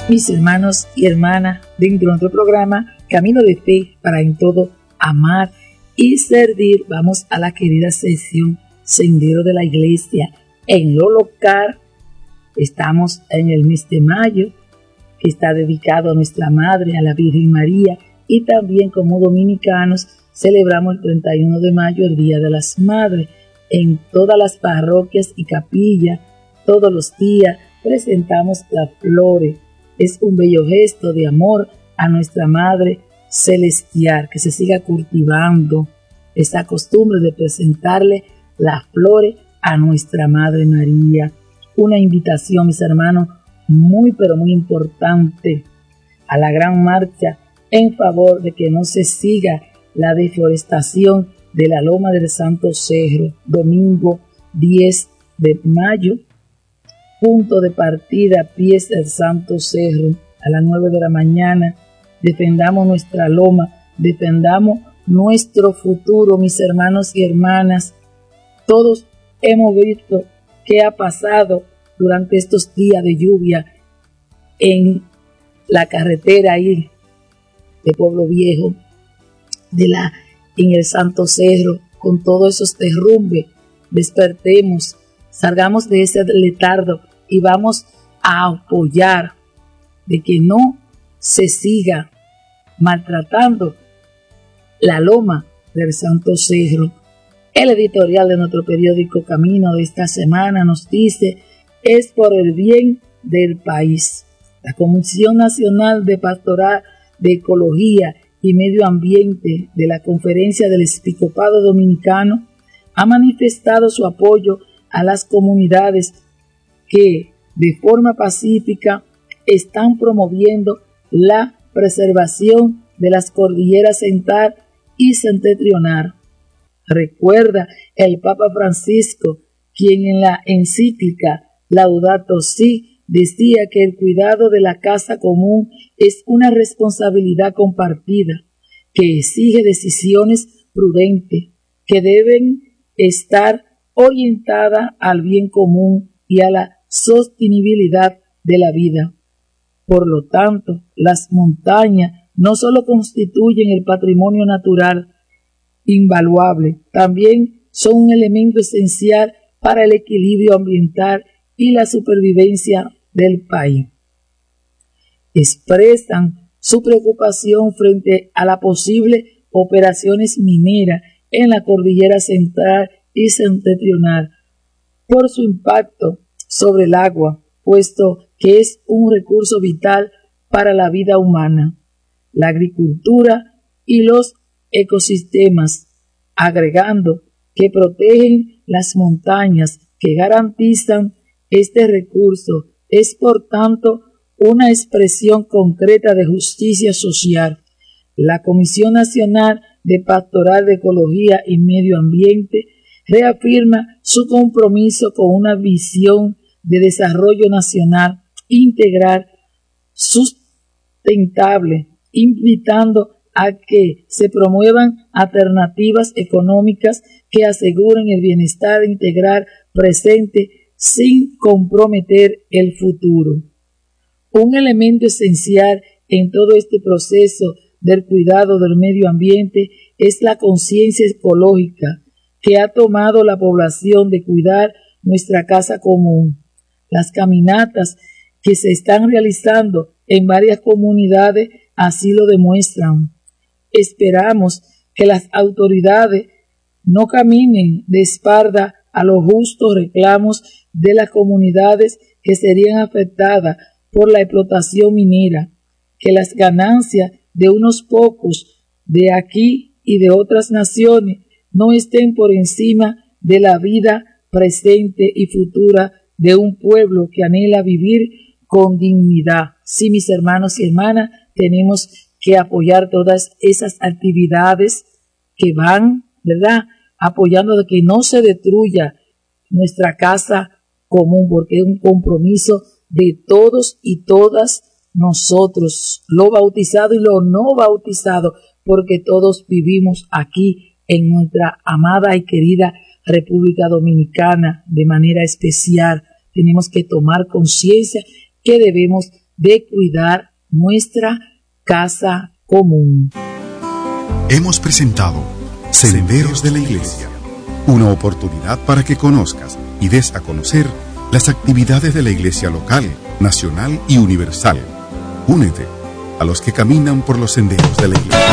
mis hermanos y hermanas, dentro de nuestro programa Camino de Fe para en todo amar y servir. Vamos a la querida sección Sendero de la Iglesia. En lo local, estamos en el mes de mayo, que está dedicado a nuestra Madre, a la Virgen María, y también como dominicanos celebramos el 31 de mayo, el Día de las Madres. En todas las parroquias y capillas, todos los días, presentamos las flores. Es un bello gesto de amor a nuestra Madre Celestial, que se siga cultivando esa costumbre de presentarle las flores a nuestra Madre María. Una invitación, mis hermanos, muy pero muy importante a la gran marcha en favor de que no se siga la deforestación de la Loma del Santo Cerro, domingo 10 de mayo, punto de partida, pies del Santo Cerro, a las 9 de la mañana. Defendamos nuestra loma, defendamos nuestro futuro, mis hermanos y hermanas. Todos hemos visto qué ha pasado durante estos días de lluvia en la carretera ahí de Pueblo Viejo, en el Santo Cerro, con todos esos derrumbes. Despertemos, salgamos de ese letargo y vamos a apoyar de que no se siga maltratando la loma del Santo Cerro. El editorial de nuestro periódico Camino de esta semana nos dice: es por el bien del país. La Comisión Nacional de Pastoral de Ecología y Medio Ambiente de la Conferencia del Episcopado Dominicano ha manifestado su apoyo a las comunidades que de forma pacífica están promoviendo la preservación de las cordilleras central y septentrional. Recuerda el Papa Francisco, quien en la encíclica Laudato Si decía que el cuidado de la casa común es una responsabilidad compartida, que exige decisiones prudentes, que deben estar orientadas al bien común y a la sostenibilidad de la vida. Por lo tanto, las montañas no solo constituyen el patrimonio natural invaluable, también son un elemento esencial para el equilibrio ambiental y la supervivencia del país. Expresan su preocupación frente a las posibles operaciones mineras en la cordillera central y septentrional por su impacto sobre el agua, puesto que es un recurso vital para la vida humana, la agricultura y los ecosistemas, agregando que protegen las montañas que garantizan este recurso. Es por tanto una expresión concreta de justicia social. La Comisión Nacional de Pastoral de Ecología y Medio Ambiente reafirma su compromiso con una visión de desarrollo nacional integral, sustentable, invitando a que se promuevan alternativas económicas que aseguren el bienestar integral presente sin comprometer el futuro. Un elemento esencial en todo este proceso del cuidado del medio ambiente es la conciencia ecológica que ha tomado la población de cuidar nuestra casa común. Las caminatas que se están realizando en varias comunidades así lo demuestran. Esperamos que las autoridades no caminen de espalda a los justos reclamos de las comunidades que serían afectadas por la explotación minera, que las ganancias de unos pocos de aquí y de otras naciones no estén por encima de la vida presente y futura de un pueblo que anhela vivir con dignidad. Sí, mis hermanos y hermanas, tenemos que apoyar todas esas actividades que van, ¿verdad?, apoyando de que no se destruya nuestra casa común, porque es un compromiso de todos y todas nosotros, lo bautizado y lo no bautizado, porque todos vivimos aquí en nuestra amada y querida República Dominicana de manera especial. Tenemos que tomar conciencia que debemos de cuidar nuestra casa común. Hemos presentado Senderos de la Iglesia, una oportunidad para que conozcas y des a conocer las actividades de la Iglesia local, nacional y universal. Únete a los que caminan por los senderos de la Iglesia.